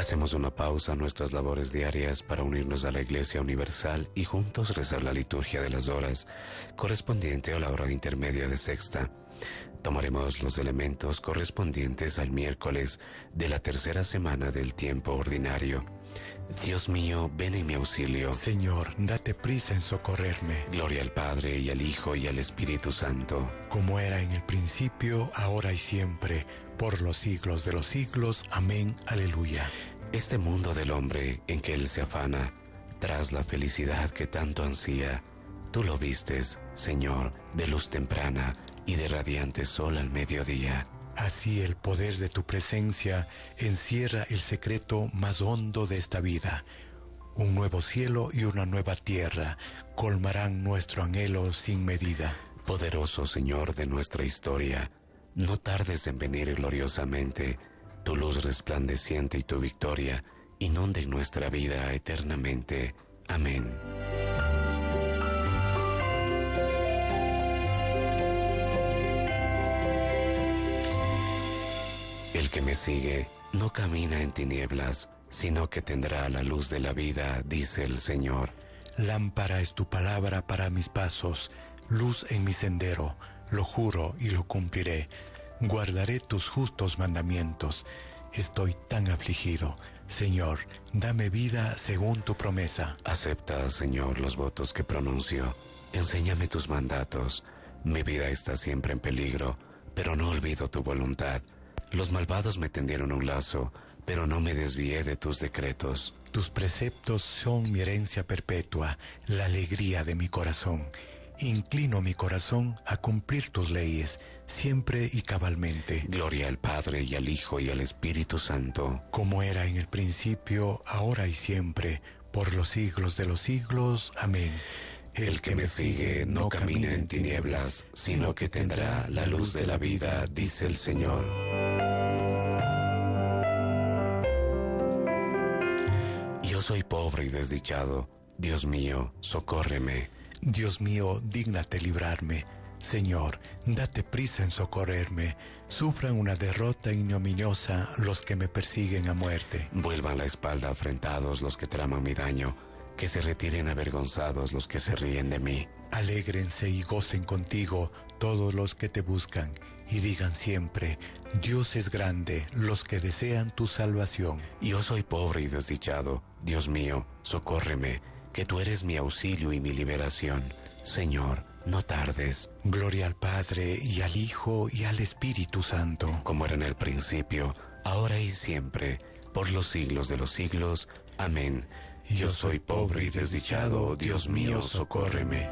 Hacemos una pausa en nuestras labores diarias para unirnos a la Iglesia Universal y juntos rezar la liturgia de las horas, correspondiente a la hora intermedia de sexta. Tomaremos los elementos correspondientes al miércoles de la tercera semana del tiempo ordinario. Dios mío, ven en mi auxilio. Señor, date prisa en socorrerme. Gloria al Padre, y al Hijo, y al Espíritu Santo. Como era en el principio, ahora y siempre, por los siglos de los siglos. Amén. Aleluya. Este mundo del hombre en que él se afana, tras la felicidad que tanto ansía, tú lo vistes, Señor, de luz temprana y de radiante sol al mediodía. Así el poder de tu presencia encierra el secreto más hondo de esta vida. Un nuevo cielo y una nueva tierra colmarán nuestro anhelo sin medida. Poderoso Señor de nuestra historia, no tardes en venir gloriosamente. Tu luz resplandeciente y tu victoria inunden nuestra vida eternamente. Amén. El que me sigue no camina en tinieblas, sino que tendrá la luz de la vida, dice el Señor. Lámpara es tu palabra para mis pasos, luz en mi sendero, lo juro y lo cumpliré. Guardaré tus justos mandamientos. Estoy tan afligido. Señor, dame vida según tu promesa. Acepta, Señor, los votos que pronuncio. Enséñame tus mandatos. Mi vida está siempre en peligro, pero no olvido tu voluntad. Los malvados me tendieron un lazo, pero no me desvié de tus decretos. Tus preceptos son mi herencia perpetua, la alegría de mi corazón. Inclino mi corazón a cumplir tus leyes, siempre y cabalmente. Gloria al Padre, y al Hijo, y al Espíritu Santo. Como era en el principio, ahora y siempre, por los siglos de los siglos. Amén. El que me sigue no camina en tinieblas, sino que tendrá la luz de la vida, dice el Señor. Yo soy pobre y desdichado. Dios mío, socórreme. Dios mío, dígnate librarme. Señor, date prisa en socorrerme. Sufran una derrota ignominiosa los que me persiguen a muerte. Vuelvan la espalda afrentados los que traman mi daño. Que se retiren avergonzados los que se ríen de mí. Alégrense y gocen contigo todos los que te buscan, y digan siempre, Dios es grande, los que desean tu salvación. Yo soy pobre y desdichado. Dios mío, socórreme, que tú eres mi auxilio y mi liberación. Señor, no tardes. Gloria al Padre, y al Hijo, y al Espíritu Santo. Como era en el principio, ahora y siempre, por los siglos de los siglos. Amén. Yo soy pobre y desdichado, Dios mío, socórreme.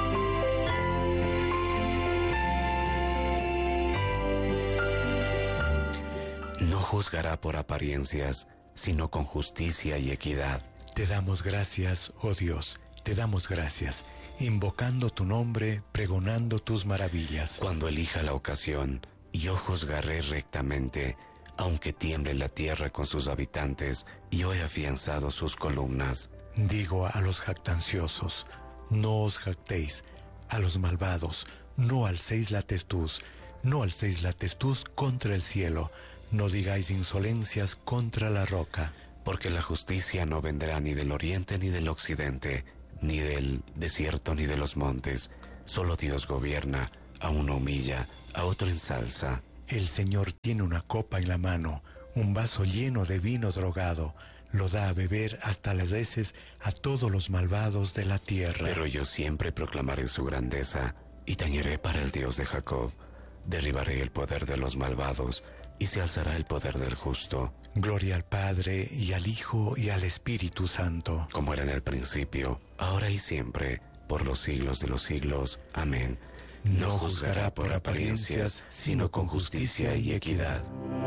No juzgará por apariencias, sino con justicia y equidad. Te damos gracias, oh Dios, te damos gracias, invocando tu nombre, pregonando tus maravillas. Cuando elija la ocasión, yo juzgaré rectamente. Aunque tiemble la tierra con sus habitantes, yo he afianzado sus columnas. Digo a los jactanciosos, no os jactéis. A los malvados, no alcéis la testuz. No alcéis la testuz contra el cielo. No digáis insolencias contra la roca. Porque la justicia no vendrá ni del oriente ni del occidente, ni del desierto ni de los montes. Solo Dios gobierna, a uno humilla, a otro ensalza. El Señor tiene una copa en la mano, un vaso lleno de vino drogado. Lo da a beber hasta las heces a todos los malvados de la tierra. Pero yo siempre proclamaré su grandeza y tañeré para el Dios de Jacob. Derribaré el poder de los malvados y se alzará el poder del justo. Gloria al Padre, y al Hijo, y al Espíritu Santo. Como era en el principio, ahora y siempre, por los siglos de los siglos. Amén. No juzgará por apariencias, sino con justicia y equidad.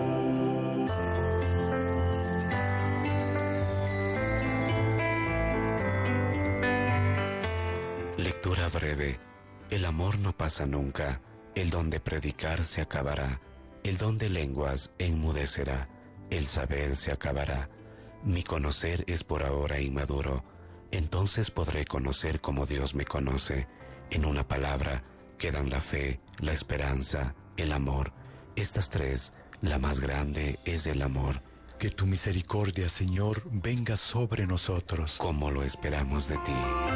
Lectura breve. El amor no pasa nunca. El don de predicar se acabará. El don de lenguas enmudecerá. El saber se acabará. Mi conocer es por ahora inmaduro. Entonces podré conocer como Dios me conoce. En una palabra, quedan la fe, la esperanza, el amor. Estas tres, la más grande es el amor. Que tu misericordia, Señor, venga sobre nosotros. Como lo esperamos de ti.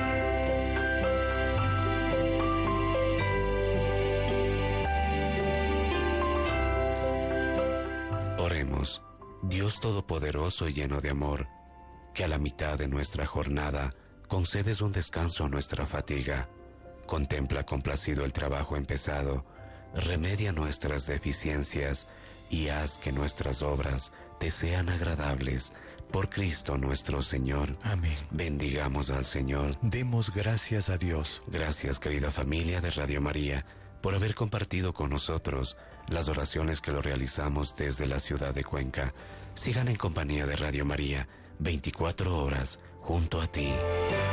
Oremos. Dios Todopoderoso y lleno de amor, que a la mitad de nuestra jornada concedes un descanso a nuestra fatiga. Contempla complacido el trabajo empezado, remedia nuestras deficiencias y haz que nuestras obras te sean agradables. Por Cristo nuestro Señor. Amén. Bendigamos al Señor. Demos gracias a Dios. Gracias, querida familia de Radio María, por haber compartido con nosotros las oraciones que lo realizamos desde la ciudad de Cuenca. Sigan en compañía de Radio María, 24 horas junto a ti.